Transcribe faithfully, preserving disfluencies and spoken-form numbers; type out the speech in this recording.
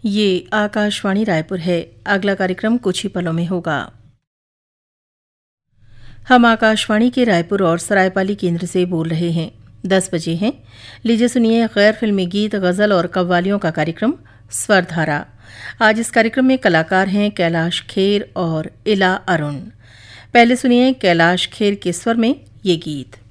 ये आकाशवाणी रायपुर है। अगला कार्यक्रम कुछ ही पलों में होगा। हम आकाशवाणी के रायपुर और सरायपाली केंद्र से बोल रहे हैं। दस बजे हैं। लीजिए सुनिए गैर फिल्मी गीत, गजल और कव्वालियों का कार्यक्रम स्वरधारा। आज इस कार्यक्रम में कलाकार हैं कैलाश खेर और इला अरुण। पहले सुनिए कैलाश खेर के स्वर में ये गीत।